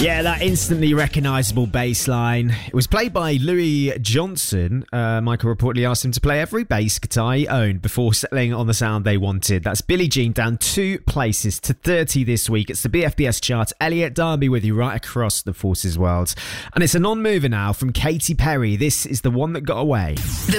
Yeah, that instantly recognisable bass line. It was played by Louis Johnson. Michael reportedly asked him to play every bass guitar he owned before settling on the sound they wanted. That's Billie Jean down 2 places to 30 this week. It's the BFBS chart. Elliot Darby with you right across the Forces world. And it's a non-mover now from Katy Perry. This is The One That Got Away.